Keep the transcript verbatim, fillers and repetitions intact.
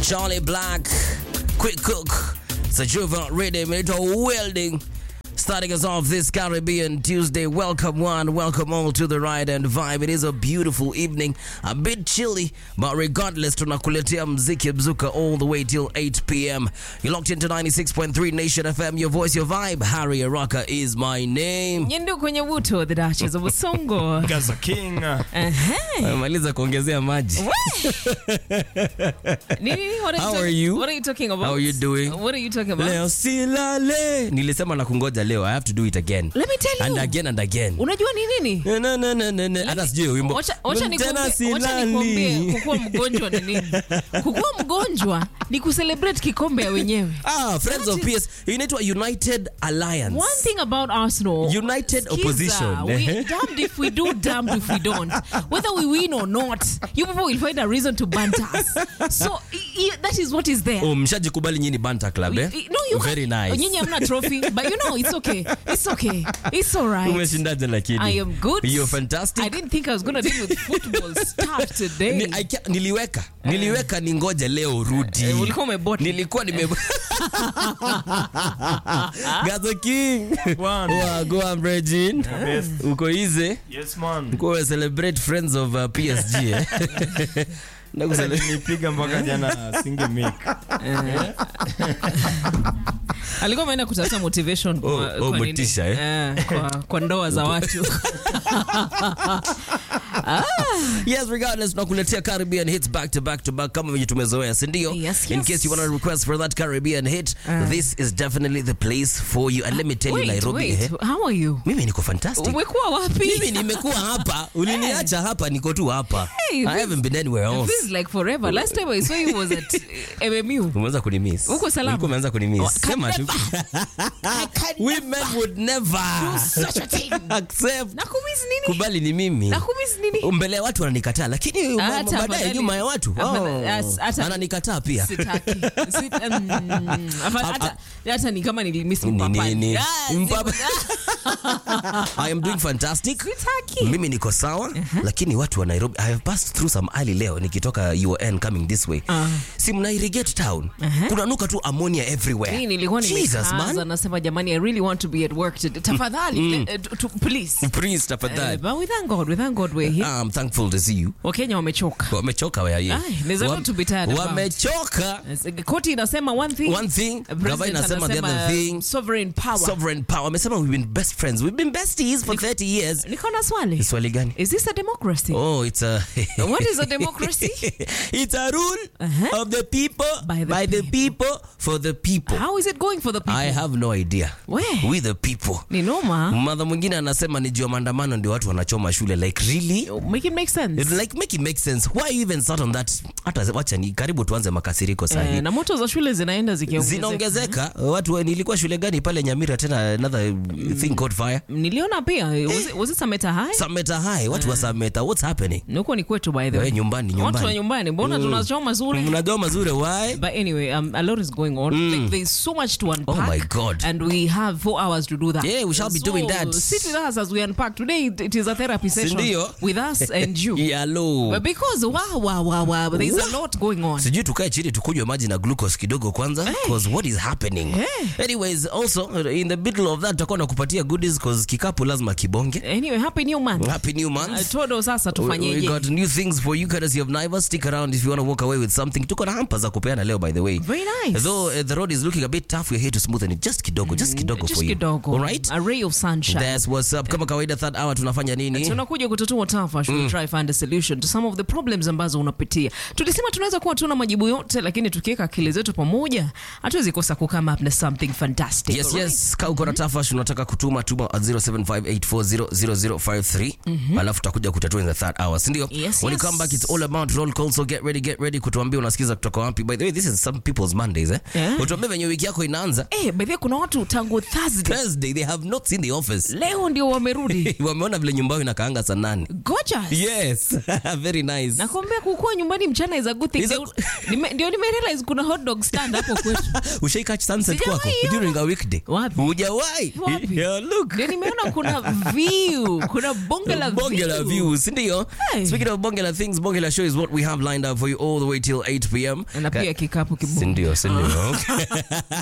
Charlie Black, Quick Cook, it's a juvenile rhythm, it's a welding. Starting us off this Caribbean Tuesday. Welcome one, welcome all to the ride and vibe. It is a beautiful evening, a bit chilly, but regardless, tunakuletea mziki mzuka all the way till eight p.m. You're locked into ninety-six point three Nation F M, your voice, your vibe. Harry Araka is my name. Nyendo kwenye wuto, the Duchess of Usongo. Gaza King. Uh-huh. Maliza kuongezea maji. Nini? What are How you are you? What are you talking about? How are you doing? What are you talking about? Leo silale. Nilisema na kungoja leo. I have to do it again. Let me tell you. And again and again. Unajua ni nini? No no no no no. Hata sijui wimbo. Wacha wacha nikwambie, wacha nikwambie kukuwa mgonjwa ni nini? Kukuwa mgonjwa ni kucelebrate kikombe ya wenyewe. Ah, friends of peace. Inaitwa United Alliance. One thing about Arsenal, United Skiza, opposition. We damned if we do, damned if we don't. Whether we win or not, you people will find a reason to banter us. So I, I, that is what is there. Oh, mshajikubali nyinyi Banta Club eh? We, no, you very nice. Nyinyi hamna trophy, but you know it's okay. It's okay. It's all right. Umeshindaje lakini? I am good. You're fantastic. I didn't think I was going to deal with football stuff today. Ni, I can't, niliweka niliweka ningoje leo rudi. Uh, ulikuwa umebot. Nilikuwa nime Gaza King. One. Wow, go on Regine. Yes. Uko easy? Yes man. Uko celebrate friends of uh, P S G eh? Na Nilipiga mpaka jana singe make. Alikuwa ameenda kutafuta motivation kwa, Oh, oh, kwa motisha, nini? eh? Eh, kwa, kwa ndoa za watu. ah. Yes, regardless, tunakuletea Caribbean hits back to back to back kama vile tumezoea, si ndio? Yes, In yes. case you want to request for that Caribbean hit, uh. this is definitely the place for you. And let me tell Wait, you, Nairobi, wait. eh? How are you? Mimi niko fantastic. Umekuwa wapi? Mimi nimekuwa hapa. Uliniacha hapa, niko tu hapa. Hey, I this- haven't been anywhere else. This is like forever. Last time I saw you was at M M U. Umeanza kunimiss. Uko salama? Ulikuwa umeanza kunimiss. Oh, can Sema tu. I can Women would never do such a thing. accept. Nakumiss nini? Kubali ni mimi. Nakumiss nini? Mbele ya watu wananikataa, lakini Hata baadaye afadhali- nyuma ya watu afadhali- as- hata- ananikataa pia. Sitaki. Sit- um, afa- hata- hata ni kama nilimiss Ni mpapani. nini? Ah, Mpapa- si- I am doing fantastic. Sitaki. Mimi niko sawa, lakini watu wa Nairobi, I have passed through some alley leo nikitoka U N coming this way. Uh. Si mna irrigate town. Kuna nuka tu ammonia everywhere. Mimi nilikuwa Jesus nimekaza man. nasema jamani, I really want to be at work today. Tafadhali, Mm. eh, to- to- please. Please Uh, tafadhali. but we thank God, we thank God we're here. I'm thankful to see you. Wakenya wamechoka. Wamechoka waya hii. Ai, there's a lot to be tired about. Wamechoka. Koti inasema one thing. One thing, President gava inasema the other anasema, thing. sovereign power. Sovereign power. Wamesema we've been best friends. We've been besties for thirty years. Niko na swali. Swali gani? Is this a democracy? Oh, it's a What is a democracy? It's a rule Uh-huh. of the people By the by the people for the people. How is it going for the people? I have no idea. Where? We the people. Ni noma. Mother mwingine anasema ni jua maandamano ndio watu wanachoma shule. Like really? Make it make sense. It, like make it make sense. Why you even start on that? Hata wacha ni karibu tuanze makasiriko sahi. Eh, na moto za shule zinaenda zikiongezeka. Zinaongezeka. Watu wa- nilikuwa shule gani pale Nyamira tena another thing called fire. Niliona pia. Was it, was it Sameta High? Sameta High. Watu wa Sameta. What's happening? Nuko ni kwetu by the way. Wewe nyumbani Watu wa nyumbani. nyumbani. Mbona tunachoma zuri? Mnajua mazuri why? But anyway, um, a lot is going on. Mm. Like, there's so much to unpack. Oh my God. And we have four hours to do that. Yeah, we shall be so, doing that. Sit with us as we unpack. Today it, it is a therapy session Sindio? with us and you. Hello. But because wow, wow, wow, wow, there's a lot going on. Sijui tukae chini tukunywe maji na glucose kidogo kwanza because what is happening. Hey. Anyways, also in the middle of that tutakuwa nakupatia goodies because kikapu lazima kibonge. Anyway, happy new month. Happy new Uh, month. todo sasa We, we tufanyeje? got new things for you courtesy of Naivas. Stick around if you want to walk away with something. Tuko na hampa za kupeana leo by the way. Very nice. Though uh, the road is looking a bit tough, we're here to smoothen it just kidogo, just kidogo Just for you. kidogo. All right? A ray of sunshine. That's what's up. Kama kawaida third hour tunafanya nini? Tunakuja kutatua tafa, should we try find a solution to some of the problems ambazo unapitia. Tulisema tunaweza kuwa tuna majibu yote, lakini tukiweka akili zetu pamoja, hatuwezi kosa kukama up na something fantastic. Yes, Alright? yes. Kama uko na tafash unataka kutuma tuma at zero seven five eight four zero zero zero five three. Alafu tutakuja kutatua in the third hour, si ndio? Yes, When yes. you come back it's all about roll call, so get ready, get ready kutuambia unasikiza kutoka wapi. By the way, this is some people's Mondays, eh? Yeah. Utuambie venye wiki yako inaanza. Eh, by the way kuna watu tangu Thursday. Thursday they have not seen the office. Leo ndio wamerudi. Wameona vile nyumba yao inakaanga saa nane. Gorgeous. Yes. Very nice. Nakwambia kukua nyumbani mchana is a good thing. Is a- Ndio nime- Ndio nimerealize kuna hot dog stand hapo kwetu. Ushai catch sunset Sijawahi kwako ona. during a weekday? Wapi? Hujawahi? Wapi? Yeah, look. Ndio nimeona kuna view, kuna bonge la view. Bonge la views, ndio. Hey. Speaking of bonge la things, bonge la show is what we have lined up for you all the way till eight p.m. Na pia kikapu kibonge. Ndio, ndio.